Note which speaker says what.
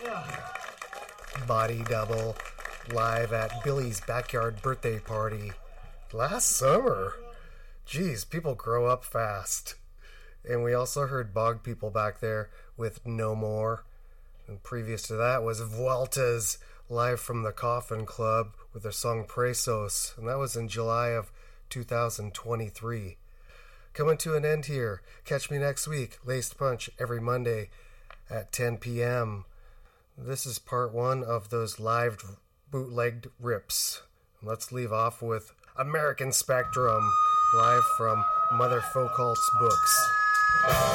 Speaker 1: Body Double, live at Billy's backyard birthday party last summer. Geez, people grow up fast. And we also heard Bog People back there with No More. And previous to that was Vueltas, live from the Coffin Club with their song Presos. And that was in July of 2023. Coming to an end here. Catch me next week, Laced Punch, every Monday at 10 p.m. This is part one of those live bootlegged rips. Let's leave off with American Spectrum, live from Mother Foucault's books.